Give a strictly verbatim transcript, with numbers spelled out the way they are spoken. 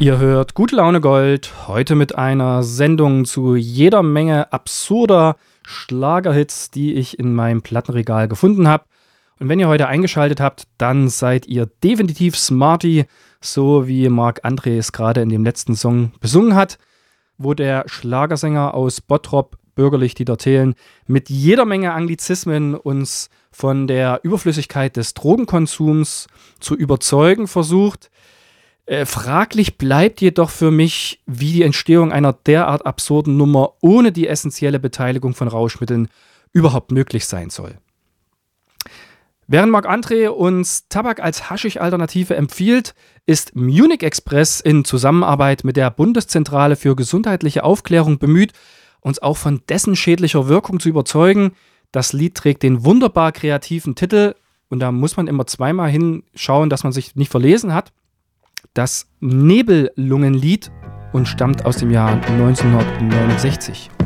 Ihr hört Gute Laune Gold, heute mit einer Sendung zu jeder Menge absurder Schlagerhits, die ich in meinem Plattenregal gefunden habe. Und wenn ihr heute eingeschaltet habt, dann seid ihr definitiv Smarty, so wie Marc-André es gerade in dem letzten Song besungen hat, wo der Schlagersänger aus Bottrop, bürgerlich Dieter Thelen, mit jeder Menge Anglizismen uns von der Überflüssigkeit des Drogenkonsums zu überzeugen versucht. Äh, fraglich bleibt jedoch für mich, wie die Entstehung einer derart absurden Nummer ohne die essentielle Beteiligung von Rauschmitteln überhaupt möglich sein soll. Während Marc-André uns Tabak als Haschisch-Alternative empfiehlt, ist Munich Express in Zusammenarbeit mit der Bundeszentrale für gesundheitliche Aufklärung bemüht, uns auch von dessen schädlicher Wirkung zu überzeugen. Das Lied trägt den wunderbar kreativen Titel, und da muss man immer zweimal hinschauen, dass man sich nicht verlesen hat, das Nebellungenlied, und stammt aus dem Jahr neunzehnhundertneunundsechzig.